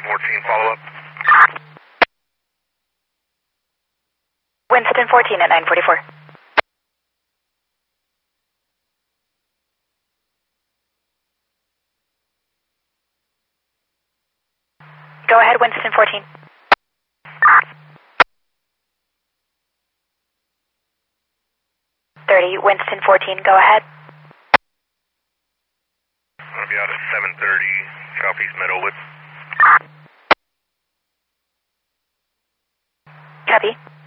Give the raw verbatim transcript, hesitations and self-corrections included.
fourteen, follow up. Winston fourteen at nine forty-four. Go ahead, Winston fourteen. thirty, Winston fourteen, go ahead. I'm going to be out at seven thirty, Southeast Meadowwood. Copy.